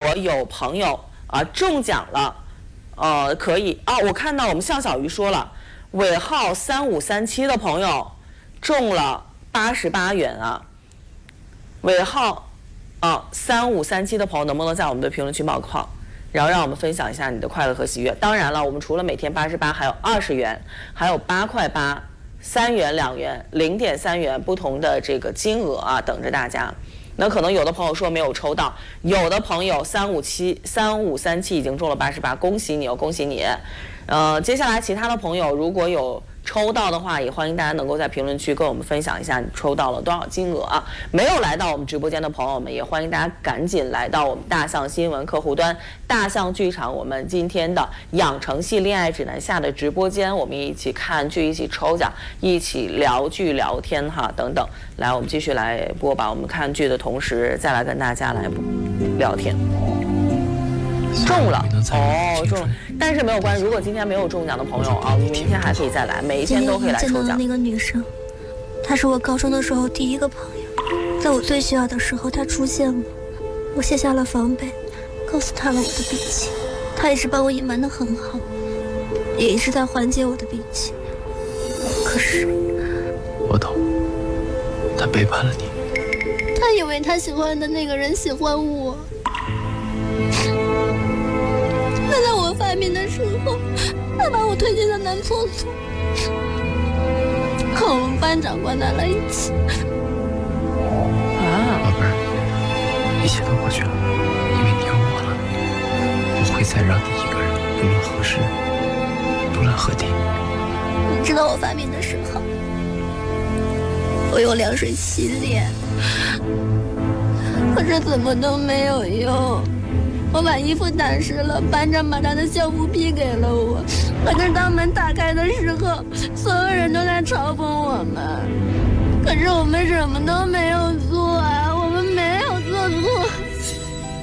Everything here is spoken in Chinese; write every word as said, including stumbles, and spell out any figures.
果有朋友啊中奖了，呃，可以啊，我看到我们向小鱼说了，尾号三五三七的朋友中了八十八元啊，尾号啊三五三七的朋友能不能在我们的评论区冒个泡？然后让我们分享一下你的快乐和喜悦。当然了，我们除了每天八十八，还有二十元，还有八块八、三元、两元、零点三元不同的这个金额啊，等着大家。那可能有的朋友说没有抽到，有的朋友三五七、三五三七已经中了八十八，恭喜你哦，恭喜你。呃，接下来其他的朋友如果有抽到的话，也欢迎大家能够在评论区跟我们分享一下你抽到了多少金额啊！没有来到我们直播间的朋友们，也欢迎大家赶紧来到我们大象新闻客户端、大象剧场，我们今天的养成系恋爱指南下的直播间，我们一起看剧，一起抽奖，一起聊剧聊天哈，等等。来，我们继续来播吧。我们看剧的同时，再来跟大家来聊天。中了哦，中了，但是没有关系。如果今天没有中奖的朋友啊，明天还可以再来，每一天都可以来抽奖。 今天我见到的那个女生，她是我高中的时候第一个朋友，在我最需要的时候她出现了，我卸下了防备，告诉她了我的脾气，她一直帮我隐瞒得很好，也一直在缓解我的脾气。可是， 我懂，她背叛了你。 她以为她喜欢的那个人喜欢我。他在我发病的时候，他把我推进了男厕所，和我们班长关在了一起。 啊， 宝贝儿，一切都过去了，因为你有我了，不会再让你一个人，不论何时，不论何地。 你知道我发病的时候，我用凉水洗脸，可是怎么都没有用。我把衣服打湿了，班长把他的校服披给了我。可是当门打开的时候，所有人都在嘲讽我们。可是我们什么都没